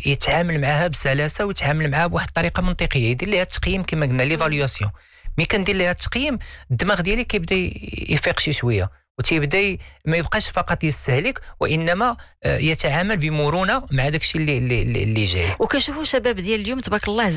يتعامل معها بسلاسه ويتعامل معها بواحد الطريقه منطقيه، يدير ليها التقييم كما قلنا ليفاليواسيون. مي كندير ليها التقييم الدماغ ديالي كيبدا يفيق شي شويه وتيبدا ما يبقاش فقط يستهلك وانما يتعامل بمرونه مع داكشي اللي جاي. وكنشوفوا شباب ديال اليوم تبارك الله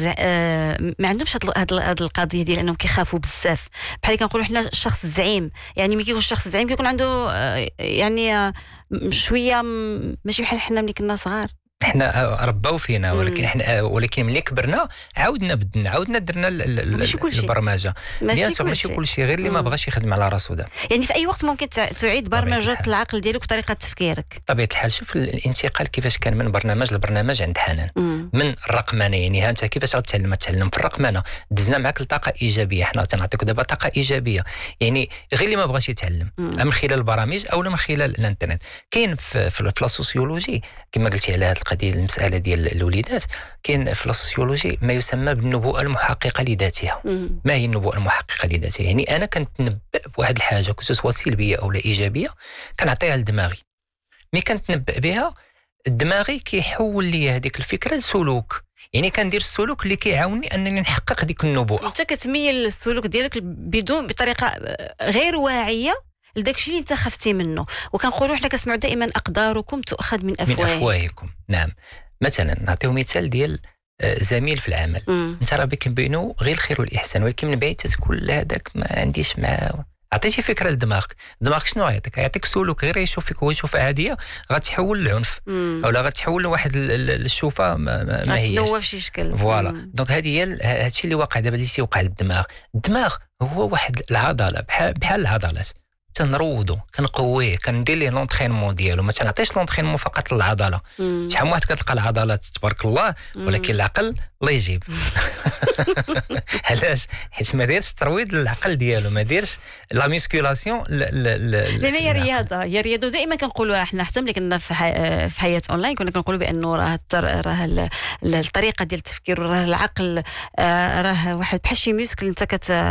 ما عندهمش هاد القضيه ديال انهم كيخافوا بزاف، بحال كنقولوا حنا الشخص الزعيم، يعني ملي كيكون الشخص الزعيم كيكون عنده يعني شويه ماشي بحال حنا ملي كنا صغار. احنا رباو فينا ولكن ملي كبرنا عاودنا درنا البرمجه. ماشي كل شيء غير اللي ما بغاش يخدم على راسو دابا. يعني في اي وقت ممكن تعيد برمجه العقل ديالك وطريقه تفكيرك. طبيعه الحال. شوف الانتقال كيفاش كان من برنامج لبرنامج عند حنان، من الرقمنه، يعني ها انت كيفاش غتعلم في الرقمنه، دزنا معك لطاقه ايجابيه، حنا تنعطيك دابا طاقه ايجابيه، يعني غير اللي ما بغاش يتعلم من خلال البرامج او من خلال الانترنت. كاين في السوسيولوجي كما قلتي على هذه القضيه المساله ديال الوليدات، كاين في السوسيولوجي ما يسمى بالنبوءه المحققه لذاتها. ما هي النبوءه المحققه لذاتها؟ يعني انا كنتنبأ بواحد الحاجه سواء سلبيه او لا ايجابيه، كنعطيها لدماغي، مي كنتنبأ بها دماغي كيحول لي هذيك الفكره لسلوك، يعني كندير السلوك اللي كيعاونني انني نحقق ديك النبوءه. انت كتميل السلوك ديالك بطريقه غير واعيه لداكشي اللي انت خفتي منه، وكنقولوا حنا كنسمعوا دائما اقداركم تؤخذ من افواهكم. نعم. مثلا نعطيو مثال ديال زميل في العمل، انت راه كنبينوا غير الخير والاحسان، ولكن من بعيد تقول هذاك ما عنديش معاه. عطيتي فكره لدماغك، دماغك شنو يعطيك سلوك غير يشوف فيك هو شوفه عاديه غتحول للعنف اولا غتحول لواحد الشوفه ما هياش نوف شي شكل. فوالا. دونك هذه هي هادشي اللي واقع دابا، اللي تيوقع للدماغ. الدماغ هو واحد العضله بحال العضلات، تنروضو كنقويه، كندير ليه لونطرينمون ديالو، ما تنعطيش لونطرينمون فقط للعضله. شحال من واحد كتلقى العضلات تبارك الله ولكن العقل الله يجيب. علاش؟ حيت ما دايرش الترويض للعقل ديالو، ما دايرش لا ميسكولاسيون لان هي رياضه دائما كنقولوها حنا، حتى ملي كنا في حياه اونلاين كنا كنقولوا بانه راه الطريقه ديال التفكير وراه العقل راه واحد بحال شي ميسكل انت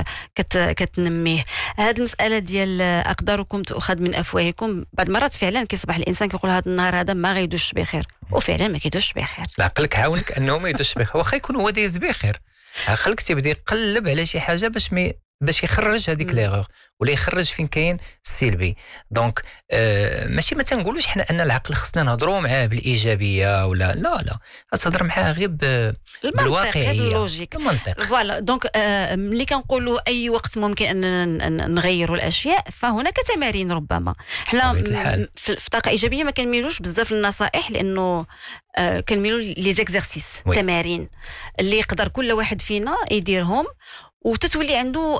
كتنميه. هذه المساله ديال اقداركم تؤخذ من افواهكم، بعض المرات فعلا كيصبح الانسان كيقول هذا النهار هذا ما غيدوش بخير، وفعلا ما كيدوش بخير. عقلك عاونك انه ما يدوش بخير، واخا يكون هو دايز بخير، عقلك تيبدا يقلب على شي حاجه باش يخرج هذيك ليغور ولا يخرج فين كاين السلبي. دونك ماشي ما تنقولوش حنا ان العقل خصنا نهضروا معاه بالايجابيه ولا لا تهضر معاه غير بالواقعيه باللوجيك المنطق. فوالا. دونك ملي كنقولوا اي وقت ممكن ان نغيروا الاشياء، فهناك تمارين. ربما حنا في طاقه ايجابيه ما كنميلوش بزاف للنصائح، لانه كنميلوا لي زيكزارسيس، تمارين اللي يقدر كل واحد فينا يديرهم وتتولي عنده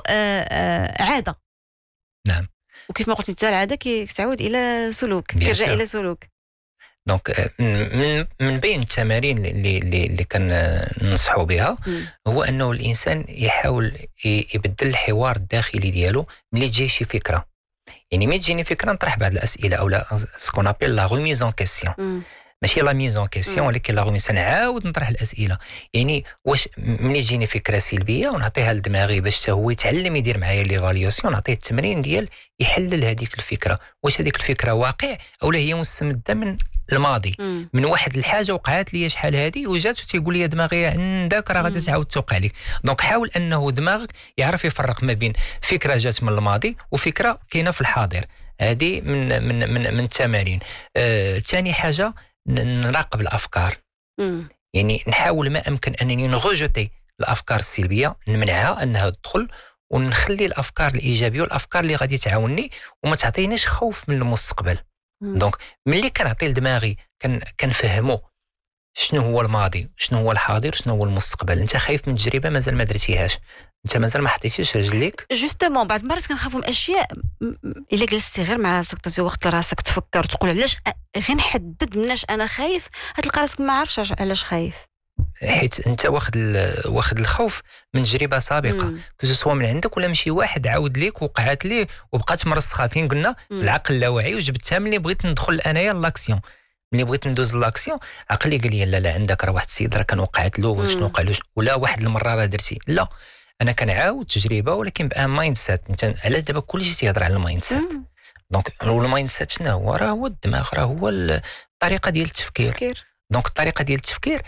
عاده. نعم. وكيف ما قلت انت العاده كتعود الى سلوك، كيرجع الى سلوك. دونك من بين التمارين اللي كننصحوا بها هو انه الانسان يحاول يبدل الحوار الداخلي ديالو ملي تجي شي فكره. يعني ملي تجيني فكره نطرح بعض الاسئله او لا سكون ابيل لا ريميز ان كيسيون، ماشي لا ميز ان كيسيون ولكن لا ريميز. نعاود نطرح الاسئله، يعني واش ملي تجيني فكره سلبيه ونعطيها لدماغي باش هو يتعلم يدير معايا ليفاليوسيون، نعطيه التمرين ديال يحلل هذيك الفكره، واش هذيك الفكره واقع او لا هي مستمده من الماضي، من واحد الحاجه وقعت لي شحال هذه وجات وتيقول لي دماغي عندك راه غادي تعاود توقع لك. دونك حاول انه دماغك يعرف يفرق ما بين فكره جات من الماضي وفكره كاينه في الحاضر. هذه من التمارين. ثاني حاجه نراقب الافكار. يعني نحاول ما امكن انني نغوجتي الافكار السلبيه، نمنعها انها تدخل ونخلي الافكار الايجابيه والافكار اللي غادي تعاونني وما تعطينيش خوف من المستقبل. دونك ملي كنعطي لدماغي كنفهمو شنو هو الماضي شنو هو الحاضر شنو هو المستقبل. انت خايف من تجربه مازال ما درتيهاش، انت مازال ما حطيتيش رجليك. جوستومون بعض المرات كنخافوا من اشياء الا جلستي غير مع راسك تعطي وقت لراسك تفكر وتقول علاش غير نحدد مناش انا خايف، هتلقى راسك ما عارفش علاش خايف، حيت انت واخد الخوف من تجربه سابقه سواء من عندك ولا مشي واحد عاود ليك وقعت ليه وبقات مرسخه فين قلنا العقل اللاواعي، وجبتها ملي بغيت ندخل انايا لاكسيون. ملي بغيت ندوز لاكسيون عقلي قال لي لا عندك راه واحد السيد راه كان وقعت له شنو وقع له، ولا واحد المره راه درتي. لا انا كنعاود تجربه ولكن بان مايند سيت. انت على دابا كلشي تيهضر على المايند سيت. دونك المايند سيت شنو هو؟ راه هو الدماغ، راه هو الطريقه ديال التفكير. دونك الطريقه ديال التفكير